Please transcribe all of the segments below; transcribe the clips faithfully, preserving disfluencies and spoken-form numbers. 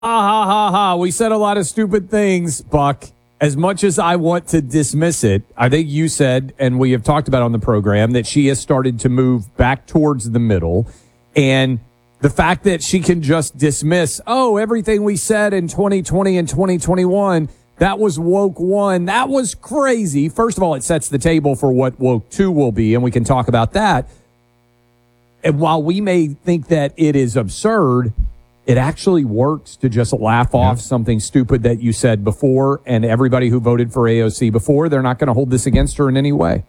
ha, ha, ha. We said a lot of stupid things, Buck. As much as I want to dismiss it, I think you said, and we have talked about on the program, that she has started to move back towards the middle. And the fact that she can just dismiss, oh, everything we said in twenty twenty and twenty twenty-one, that was woke one. That was crazy. First of all, it sets the table for what woke two will be, and we can talk about that. And while we may think that it is absurd, it actually works to just laugh off yeah. something stupid that you said before, and everybody who voted for A O C before, they're not going to hold this against her in any way.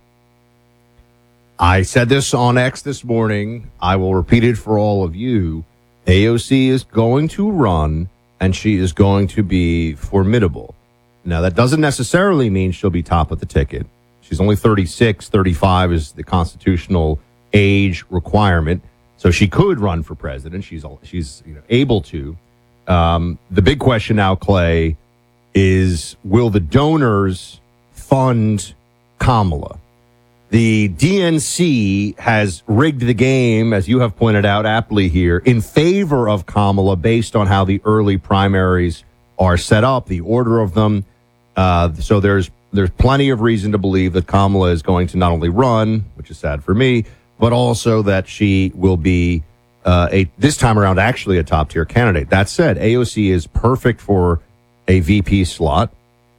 I said this on X this morning. I will repeat it for all of you. A O C is going to run, and she is going to be formidable. Now, that doesn't necessarily mean she'll be top of the ticket. She's only thirty-six, thirty-five is the constitutional age requirement. So she could run for president. She's she's you know, able to. Um, the big question now, Clay, is will the donors fund Kamala? The D N C has rigged the game, as you have pointed out aptly here, in favor of Kamala based on how the early primaries are set up, the order of them. Uh, so there's there's plenty of reason to believe that Kamala is going to not only run, which is sad for me, but also that she will be uh, a this time around actually a top tier candidate. That said, A O C is perfect for a V P slot,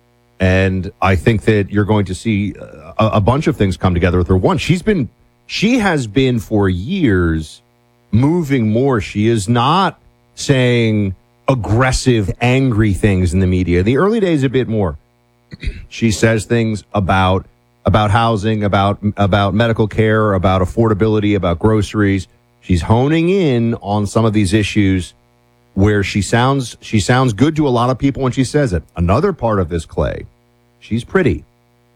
and I think that you're going to see a, a bunch of things come together with her. One, she's been she has been for years moving more. She is not saying aggressive, angry things in the media. In the early days, a bit more. She says things about. about housing, about about medical care, about affordability, about groceries. She's honing in on some of these issues where she sounds she sounds good to a lot of people when she says it. Another part of this, Clay, she's pretty.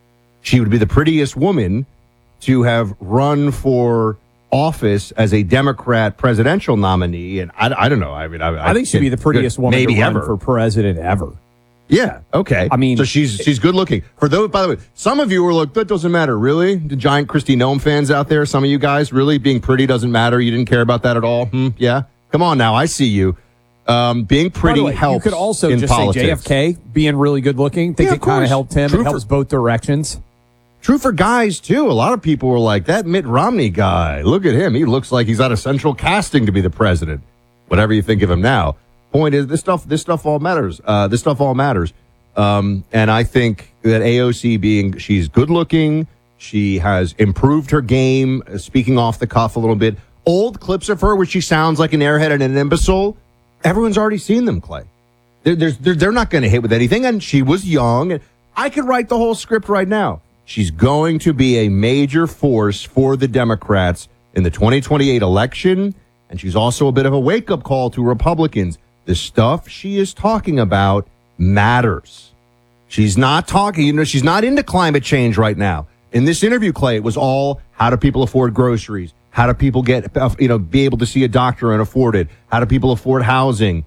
She would be the prettiest woman to have run for office as a Democrat presidential nominee. And I, I don't know. I mean, I, I think she'd be the prettiest woman maybe to run ever. for president ever. Yeah, okay. I mean, so she's she's good looking. For those, by the way, some of you were like, that doesn't matter, really? The giant Kristi Noem fans out there, some of you guys, really? Being pretty doesn't matter? You didn't care about that at all? Hmm, yeah? Come on now, I see you. Um, being pretty way, helps you could also in just politics. say J F K being really good looking. Think Yeah, it kind of helped him. True it helps for, both directions. True for guys, too. A lot of people were like, that Mitt Romney guy, look at him. He looks like he's out of central casting to be the president. Whatever you think of him now. Point is, this stuff, this stuff all matters. Uh, this stuff all matters. Um, and I think that A O C being, she's good looking. She has improved her game, uh, speaking off the cuff a little bit. Old clips of her where she sounds like an airhead and an imbecile. Everyone's already seen them, Clay. They're, they're, they're not going to hit with anything. And she was young. And I could write the whole script right now. She's going to be a major force for the Democrats in the twenty twenty-eight election. And she's also a bit of a wake-up call to Republicans. The stuff she is talking about matters. She's not talking, you know, she's not into climate change right now. In this interview, Clay, it was all how do people afford groceries? How do people get, you know, be able to see a doctor and afford it? How do people afford housing?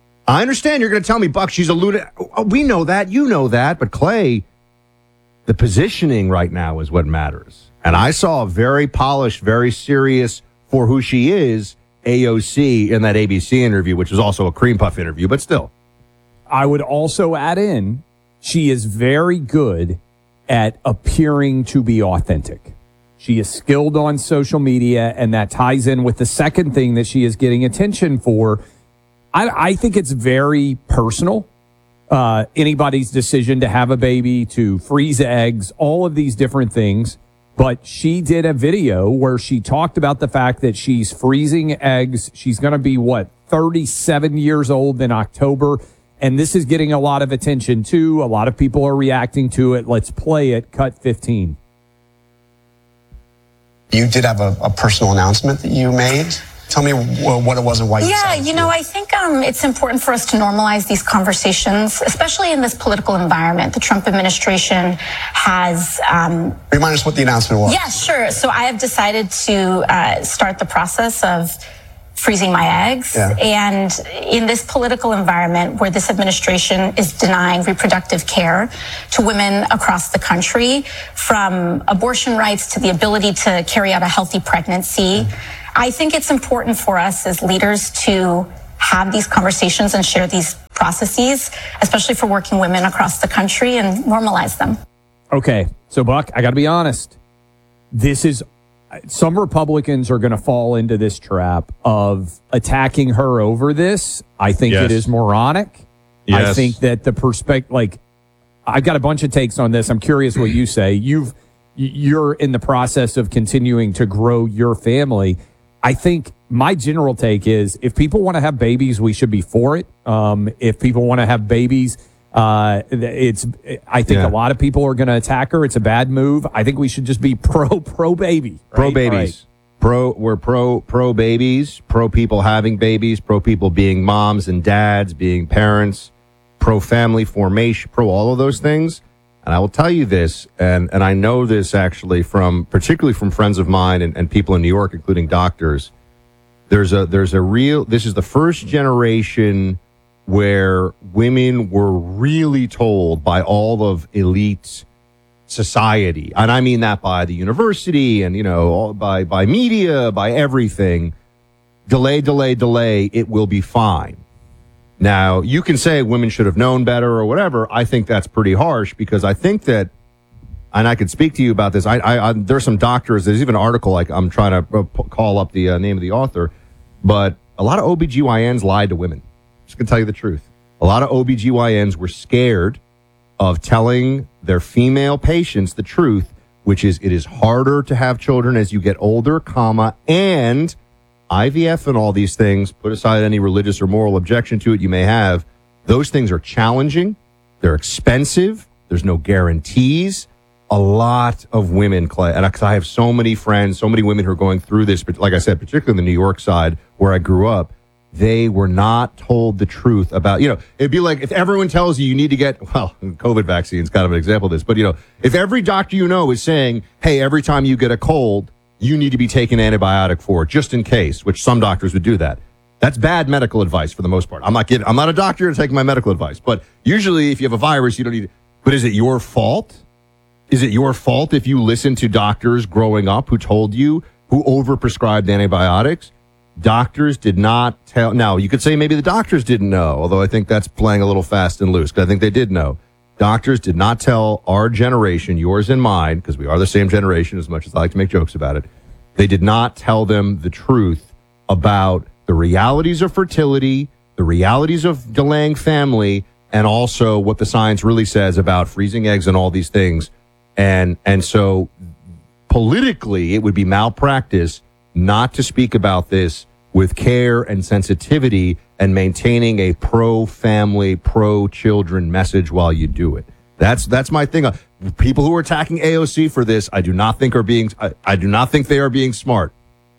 I understand you're going to tell me, Buck, she's a lunatic. We know that. You know that. But, Clay, the positioning right now is what matters. And I saw a very polished, very serious for who she is, A O C, in that A B C interview, which was also a cream puff interview, but still. I would also add in, she is very good at appearing to be authentic. She is skilled on social media, and that ties in with the second thing that she is getting attention for. I, I think it's very personal. Uh, anybody's decision to have a baby, to freeze eggs, all of these different things. But she did a video where she talked about the fact that she's freezing eggs. She's going to be, what, thirty-seven years old in October. And this is getting a lot of attention, too. A lot of people are reacting to it. Let's play it. Cut fifteen. You did have a, a personal announcement that you made. Tell me what it was and why you Yeah, said it. you know, I think um, it's important for us to normalize these conversations, especially in this political environment. The Trump administration has... Um, Remind us what the announcement was. Yeah, sure. So I have decided to uh, start the process of freezing my eggs. Yeah. And in this political environment where this administration is denying reproductive care to women across the country, from abortion rights to the ability to carry out a healthy pregnancy, I think it's important for us as leaders to have these conversations and share these processes, especially for working women across the country, and normalize them. Okay, so Buck, I got to be honest. This is, some Republicans are going to fall into this trap of attacking her over this. I think Yes. it is moronic. Yes. I think that the perspective, like, I've got a bunch of takes on this. I'm curious what you say. You've, you're in the process of continuing to grow your family. I think my general take is if people want to have babies, we should be for it. Um, if people want to have babies, uh, it's, I think Yeah. a lot of people are going to attack her. It's a bad move. I think we should just be pro, pro baby. Right? Pro babies. All right. Pro, we're pro, pro babies, pro people having babies, pro people being moms and dads, being parents, pro family formation, pro all of those things. And I will tell you this, and, and I know this actually from, particularly from friends of mine and, and people in New York, including doctors. There's a, there's a real, this is the first generation where women were really told by all of elite society, and I mean that by the university and, you know, all, by, by media, by everything, delay, delay, delay, it will be fine. Now, you can say women should have known better or whatever. I think that's pretty harsh because I think that, and I could speak to you about this. I, I, I there's some doctors. There's even an article like I'm trying to call up the uh, name of the author, but a lot of O B G Y Ns lied to women. Just gonna tell you the truth. A lot of O B G Y Ns were scared of telling their female patients the truth, which is it is harder to have children as you get older, comma, and I V F and all these things, put aside any religious or moral objection to it you may have, those things are challenging. They're expensive. There's no guarantees. A lot of women, Clay, and I have so many friends, so many women who are going through this, but like I said, particularly in the New York side where I grew up, they were not told the truth about, you know, it'd be like if everyone tells you you need to get, well, COVID vaccine is kind of an example of this, but, you know, if every doctor you know is saying, hey, every time you get a cold, you need to be taking an antibiotic for it, just in case, which some doctors would do that. That's bad medical advice for the most part. I'm not kidding. I'm not a doctor and taking my medical advice, but usually if you have a virus, you don't need it. But is it your fault? Is it your fault if you listen to doctors growing up who told you, who overprescribed antibiotics? Doctors did not tell. Now, you could say maybe the doctors didn't know, although I think that's playing a little fast and loose, because I think they did know. Doctors did not tell our generation, yours and mine, because we are the same generation as much as I like to make jokes about it. They did not tell them the truth about the realities of fertility, the realities of delaying family, and also what the science really says about freezing eggs and all these things. And, and so politically, it would be malpractice not to speak about this with care and sensitivity and maintaining a pro-family, pro-children message while you do it. That's that's my thing. People who are attacking A O C for this, I do not think are being. I, I do not think they are being smart.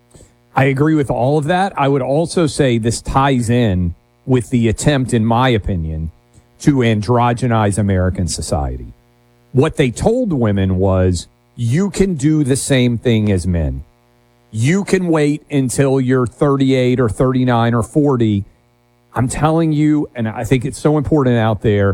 I agree with all of that. I would also say this ties in with the attempt, in my opinion, to androgynize American society. What they told women was, you can do the same thing as men. You can wait until you're thirty-eight or thirty-nine or forty. I'm telling you, and I think it's so important out there,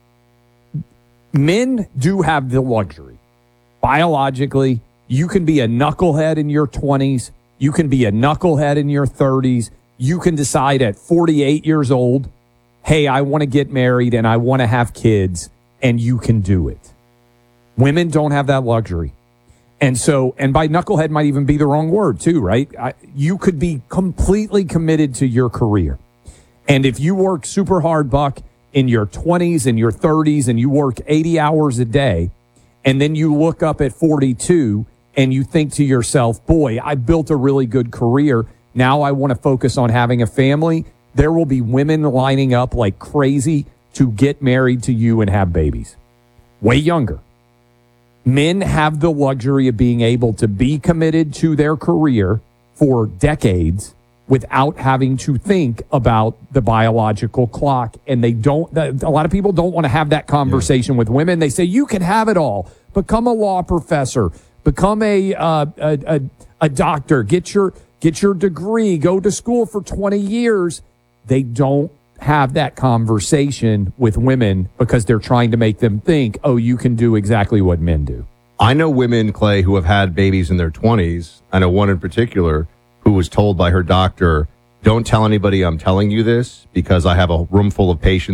men do have the luxury. Biologically, you can be a knucklehead in your twenties. You can be a knucklehead in your thirties. You can decide at forty-eight years old, hey, I want to get married and I want to have kids, and you can do it. Women don't have that luxury. And so, and by knucklehead might even be the wrong word too, right? I, you could be completely committed to your career. And if you work super hard, Buck, in your twenties and your thirties, and you work eighty hours a day, and then you look up at forty-two and you think to yourself, boy, I built a really good career. Now I want to focus on having a family. There will be women lining up like crazy to get married to you and have babies. Way younger. Men have the luxury of being able to be committed to their career for decades without having to think about the biological clock. And they don't, a lot of people don't want to have that conversation yeah. with women. They say, you can have it all. Become a law professor, become a, uh, a, a, a doctor, get your, get your degree, go to school for twenty years. They don't have that conversation with women because they're trying to make them think, oh, you can do exactly what men do. I know women, Clay, who have had babies in their twenties. I know one in particular who was told by her doctor Don't tell anybody I'm telling you this because I have a room full of patients